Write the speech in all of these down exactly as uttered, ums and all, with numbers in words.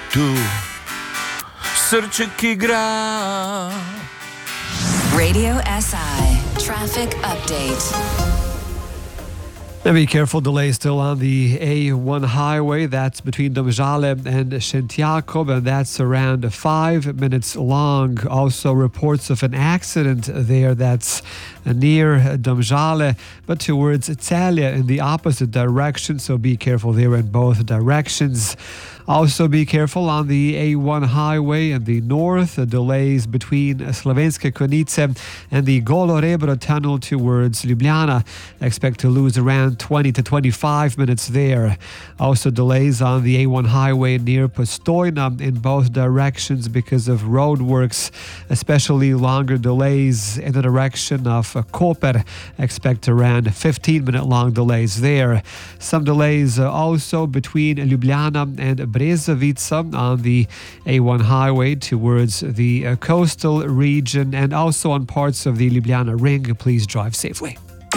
tu srček igra. Radio S I Traffic Update. Now be careful, delay still on the A one highway. That's between Domžale and Šentjakov, and that's around five minutes long. Also reports of an accident there that's near Domžale, but towards Celje in the opposite direction, so be careful there in both directions. Also be careful on the A one highway in the north. The delays between Slovenske Konjice and the Golo-Rebro tunnel towards Ljubljana. Expect to lose around twenty to twenty-five minutes there. Also delays on the A one highway near Postojna in both directions because of roadworks, especially longer delays in the direction of Koper. Expect around fifteen minute long delays there. Some delays also between Ljubljana and Brezovica on the A one highway towards the uh, coastal region, and also on parts of the Ljubljana ring. Please drive safely.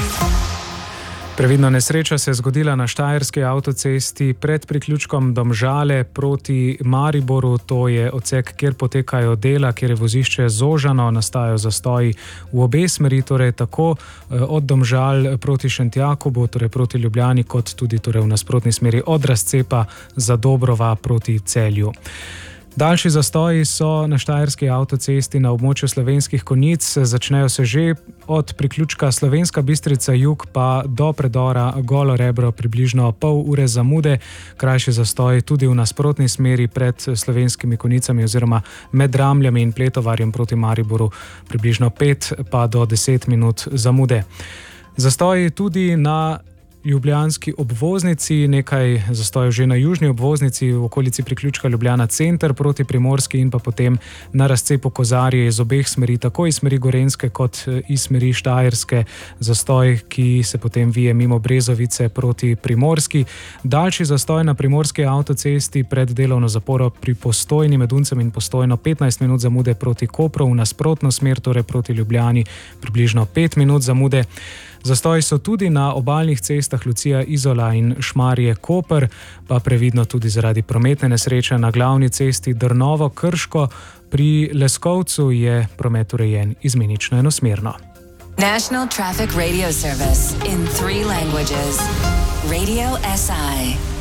Previdna nesreča se je zgodila na štajerski avtocesti pred priključkom Domžale proti Mariboru. To je odsek, kjer potekajo dela, kjer je vozišče zožano, nastajajo zastoji v obe smeri, torej tako od Domžal proti Šentjakobu, torej proti Ljubljani, kot tudi torej v nasprotni smeri od Razcepa za Dobrova proti Celju. Daljši zastoji so na štajerski avtocesti na območju Slovenskih Konjic. Začnejo se že od priključka Slovenska Bistrica jug pa do predora Golo-Rebro, približno pol ure zamude. Krajši zastoj tudi v nasprotni smeri pred Slovenskimi Konjicami oziroma med Ramljami in Pletovarjem proti Mariboru, približno pet pa do deset minut zamude. Zastoji tudi na ljubljanski obvoznici, nekaj zastojev že na južni obvoznici v okolici priključka Ljubljana center proti Primorski in pa potem na razcepu Kozarje iz obeh smeri, tako iz smeri Gorenjske kot iz smeri Štajerske, zastoj, ki se potem vije mimo Brezovice proti Primorski. Daljši zastoj na primorski avtocesti pred delovno zaporo pri Postojni med Uncem in Postojno, petnajst minut zamude proti Kopru, v nasprotno smer, torej proti Ljubljani, približno pet minut zamude. Zastoji so tudi na obalnih cestah Lucija, Izola in Šmarje Koper, pa previdno tudi zaradi prometne nesreče na glavni cesti Drnovo-Krško. Pri Leskovcu je promet urejen izmenično enosmerno. National Traffic Radio Service in three languages. Radio S I.